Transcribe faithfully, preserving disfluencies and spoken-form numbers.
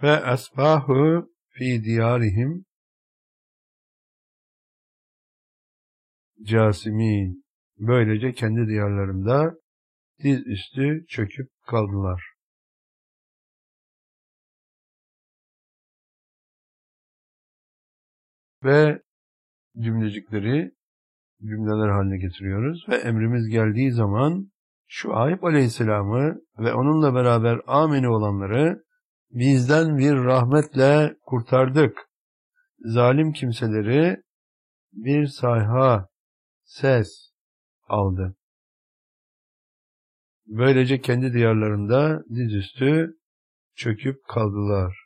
Fe asbahu fi diyarihim casimin. Böylece kendi diyarlarında dizüstü çöküp kaldılar. Ve cümlecikleri cümleler haline getiriyoruz. Ve emrimiz geldiği zaman Şuayb Aleyhisselam'ı ve onunla beraber amini olanları bizden bir rahmetle kurtardık. Zalim kimseleri bir sayha, ses aldı. Böylece kendi diyarlarında dizüstü çöküp kaldılar.